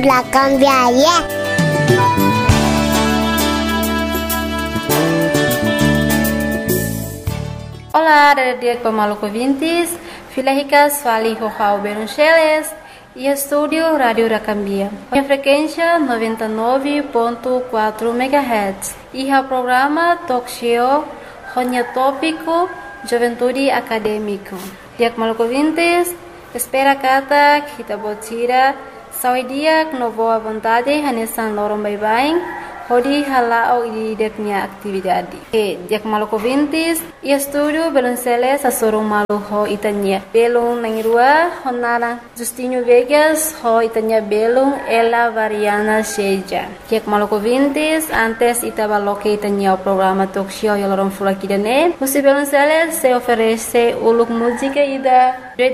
La cambiaria. Olá, dia pemaluco ouvintes, Filahicas fali Rojao Beruncheles e estúdio Rádio Racambia. Em frequência 99.4 MHz. E o programa Talk Show, Ronya Tópico, Juventude Acadêmico. Dia pemaluco ouvintes, espera kata kita botira saudia no boa vontade hanesan lorong bye-bye. Hodi halao di deknya aktividade. Dia maluco ouvintes, e estúdio Belonceles a sorong malu ho itanya. Belong nangirua honara Justinho Vegas ho itanya belong ela variana seja. Dia maluco ouvintes, antes itabaloke itanya o programa talk show yolorong fulakidane. Musi Belonceles se oferece uluk música ida